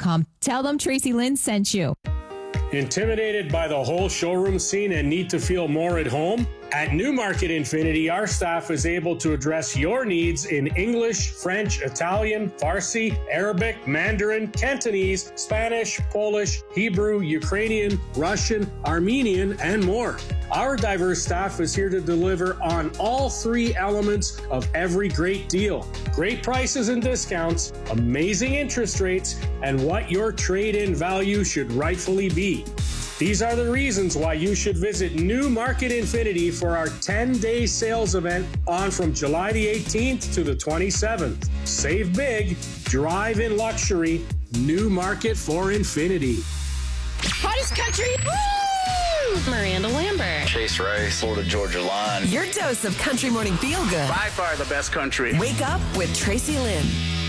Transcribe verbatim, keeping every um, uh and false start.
com. Tell them Tracy Lynn sent you. Intimidated by the whole showroom scene and need to feel more at home? At Newmarket Infiniti, our staff is able to address your needs in English, French, Italian, Farsi, Arabic, Mandarin, Cantonese, Spanish, Polish, Hebrew, Ukrainian, Russian, Armenian, and more. Our diverse staff is here to deliver on all three elements of every great deal. Great prices and discounts, amazing interest rates, and what your trade-in value should rightfully be. These are the reasons why you should visit Newmarket Infiniti for our ten-day sales event on from July the eighteenth to the twenty-seventh. Save big, drive in luxury, Newmarket for Infiniti. Hottest country, woo! Miranda Lambert. Chase Rice, Florida Georgia Line. Your dose of country morning feel good. By far the best country. Wake up with Tracy Lynn.